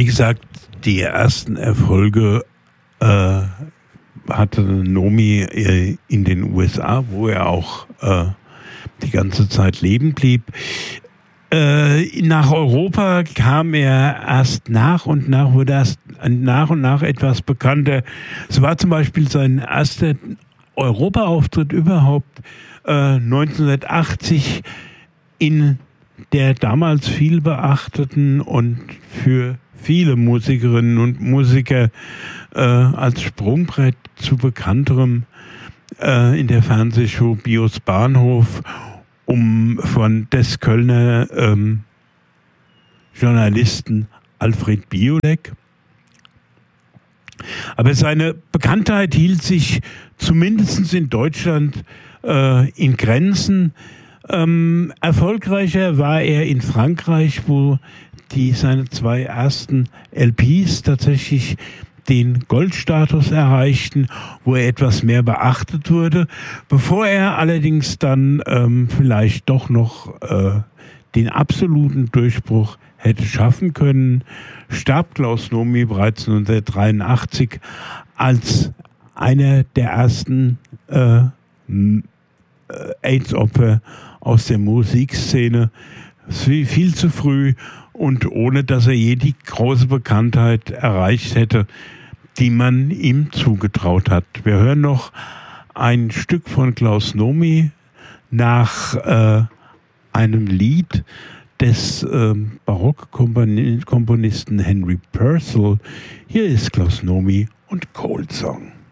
gesagt, die ersten Erfolge hatte Nomi in den USA, wo er auch die ganze Zeit leben blieb. Nach Europa kam er erst nach und nach, wurde erst nach und nach etwas bekannter. Es war zum Beispiel sein erster Europa-Auftritt überhaupt 1980 in der damals viel beachteten und für viele Musikerinnen und Musiker als Sprungbrett zu bekannterem in der Fernsehshow Bios Bahnhof des Kölner Journalisten Alfred Biolek. Aber seine Bekanntheit hielt sich zumindest in Deutschland in Grenzen. Erfolgreicher war er in Frankreich, wo seine 2 ersten LPs tatsächlich den Goldstatus erreichten, wo er etwas mehr beachtet wurde, bevor er allerdings dann vielleicht doch noch den absoluten Durchbruch hätte schaffen können, starb Klaus Nomi bereits 1983 als einer der ersten AIDS-Opfer aus der Musikszene, viel zu früh und ohne dass er je die große Bekanntheit erreicht hätte, die man ihm zugetraut hat. Wir hören noch ein Stück von Klaus Nomi nach einem Lied des Barockkomponisten Henry Purcell. Hier ist Klaus Nomi und Cold Song.